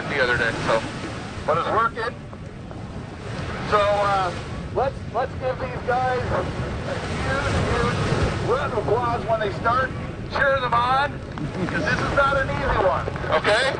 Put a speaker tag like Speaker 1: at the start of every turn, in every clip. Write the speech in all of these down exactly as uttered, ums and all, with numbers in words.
Speaker 1: it the other day. So, but it's working. So uh, let's let's give these guys a huge, huge round of applause when they start. Cheer them on, because this is not an easy one. Okay?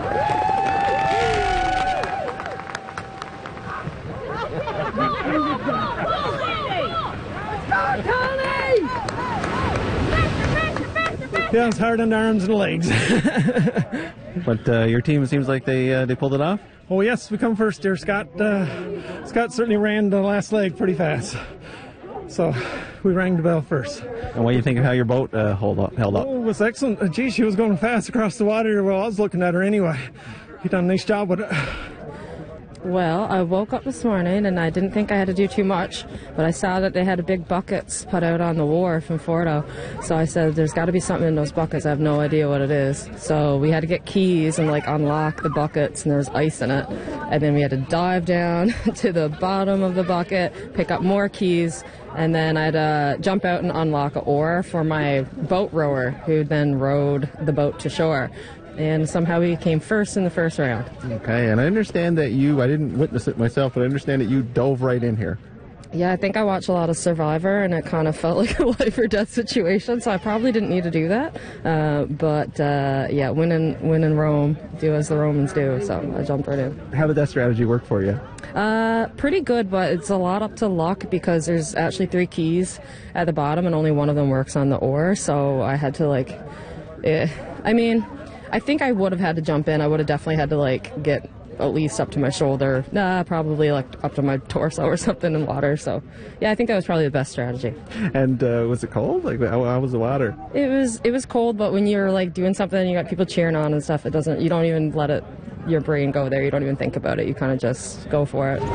Speaker 2: Yeah, it's hard on the arms and legs.
Speaker 3: But uh, your team seems like they uh, they pulled it off?
Speaker 2: Oh yes, we come first here. Scott uh, Scott certainly ran the last leg pretty fast. So we rang the bell first.
Speaker 3: And what do you think of how your boat uh, hold up, held up?
Speaker 2: Oh, it was excellent. Uh, gee, she was going fast across the water. Well, I was looking at her anyway. You done a nice job with it.
Speaker 4: Well, I woke up this morning and I didn't think I had to do too much, but I saw that they had a big buckets put out on the wharf in Fordo. So I said, there's got to be something in those buckets. I have no idea what it is. So we had to get keys and like unlock the buckets, and there was ice in it. And then we had to dive down to the bottom of the bucket, pick up more keys, and then I'd uh, jump out and unlock an oar for my boat rower, who then rowed the boat to shore. And somehow we came first in the first round.
Speaker 3: Okay, and I understand that you, I didn't witness it myself, but I understand that you dove right in here.
Speaker 4: Yeah, I think I watched a lot of Survivor, and it kind of felt like a life or death situation, so I probably didn't need to do that. Uh, but, uh, yeah, win in, win in Rome, do as the Romans do, so I jumped right in.
Speaker 3: How did that strategy work for you?
Speaker 4: Uh, pretty good, but it's a lot up to luck because there's actually three keys at the bottom, and only one of them works on the oar, so I had to, like, eh, I mean... I think I would have had to jump in. I would have definitely had to, like, get at least up to my shoulder. Nah, probably, like, up to my torso or something in water. So, yeah, I think that was probably the best strategy.
Speaker 3: And uh, was it cold? Like, how, how was the water?
Speaker 4: It was it was cold, but when you're, like, doing something and you got people cheering on and stuff, it doesn't, you don't even let it, your brain go there. You don't even think about it. You kind of just go for it.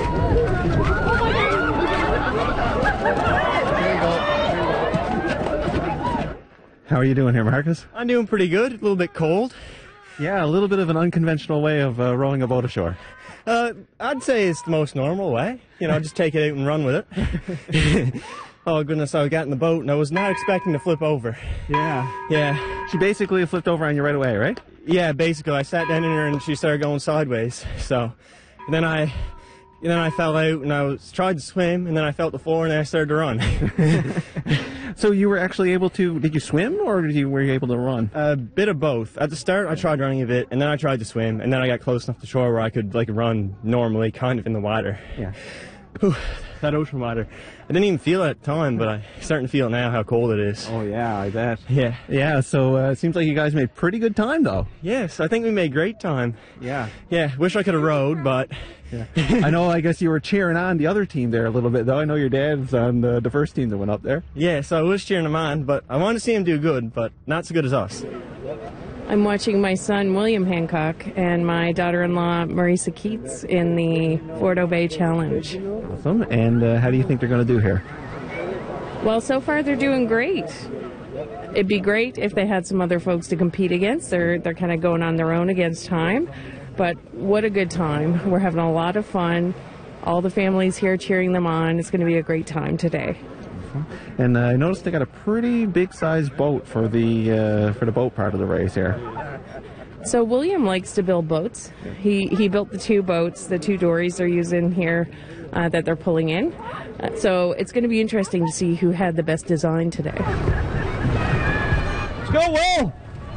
Speaker 3: How are you doing here, Marcus?
Speaker 5: I'm doing pretty good. A little bit cold.
Speaker 3: Yeah, a little bit of an unconventional way of uh, rowing a boat ashore.
Speaker 5: Uh, I'd say it's the most normal way. You know, just take it out and run with it. Oh, goodness, I got in the boat and I was not expecting to flip over.
Speaker 3: Yeah.
Speaker 5: Yeah.
Speaker 3: She basically flipped over on you right away, right?
Speaker 5: Yeah, basically. I sat down in her and she started going sideways. So, and then I... And then I fell out and I was tried to swim, and then I felt the floor and then I started to run.
Speaker 3: So you were actually able to, did you swim or did you, were you able to run?
Speaker 5: A bit of both. At the start I tried running a bit, and then I tried to swim, and then I got close enough to shore where I could like run normally, kind of in the water.
Speaker 3: Yeah.
Speaker 5: Whew, that ocean water. I didn't even feel it at the time, but I'm starting to feel it now how cold it is.
Speaker 3: Oh yeah, I bet.
Speaker 5: Yeah.
Speaker 3: Yeah, so uh, it seems like you guys made pretty good time though.
Speaker 5: Yes, I think we made great time.
Speaker 3: Yeah.
Speaker 5: Yeah, wish I could have rowed, but...
Speaker 3: Yeah. I know, I guess you were cheering on the other team there a little bit though. I know your dad's on the, the first team that went up there.
Speaker 5: Yeah, so I was cheering him on, but I wanted to see him do good, but not so good as us.
Speaker 6: I'm watching my son, William Hancock, and my daughter-in-law, Marisa Keats, in the Fordo Bay Challenge.
Speaker 3: Awesome. And uh, how do you think they're going to do here?
Speaker 6: Well, so far they're doing great. It'd be great if they had some other folks to compete against. They're, they're kind of going on their own against time. But what a good time. We're having a lot of fun. All the families here cheering them on. It's going to be a great time today.
Speaker 3: And uh, I noticed they got a pretty big-sized boat for the uh, for the boat part of the race here.
Speaker 6: So William likes to build boats. He he built the two boats, the two dories they're using here uh, that they're pulling in. Uh, so it's going to be interesting to see who had the best design today.
Speaker 5: Let's go, Will!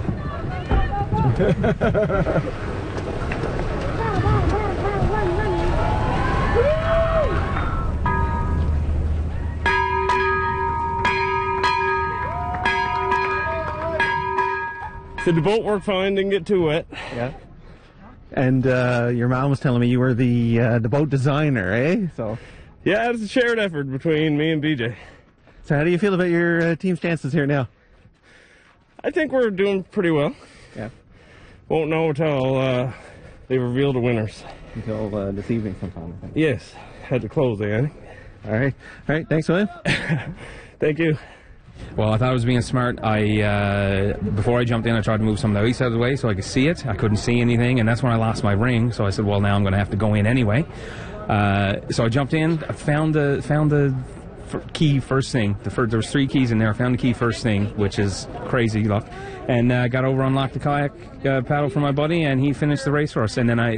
Speaker 7: Said the boat worked fine, didn't get too wet.
Speaker 3: Yeah. And uh, your mom was telling me you were the uh, the boat designer, eh? So.
Speaker 7: Yeah, it's a shared effort between me and B J.
Speaker 3: So how do you feel about your uh, team's chances here now?
Speaker 7: I think we're doing pretty well.
Speaker 3: Yeah.
Speaker 7: Won't know until uh, they reveal the winners.
Speaker 3: Until uh, this evening sometime, I think.
Speaker 7: Yes. Had to close the inning.
Speaker 3: All right. All right. Thanks, William.
Speaker 7: Thank you.
Speaker 8: Well, I thought I was being smart. I uh, before I jumped in, I tried to move some of the ice out of the way so I could see it. I couldn't see anything, and that's when I lost my ring. So I said, well, now I'm going to have to go in anyway. Uh, so I jumped in, found the found the f key first thing. The first, there was three keys in there. I found the key first thing, which is crazy luck, and uh, got over, unlocked the kayak uh, paddle for my buddy, and he finished the race for us. And then I